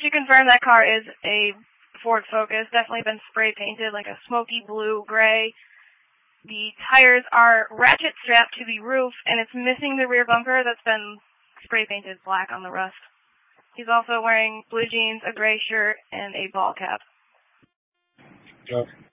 to confirm that car is a Ford Focus. Definitely been spray painted like a smoky blue, gray. The tires are ratchet strapped to the roof, and it's missing the rear bumper that's been spray painted black on the rust. He's also wearing blue jeans, a gray shirt, and a ball cap. Okay.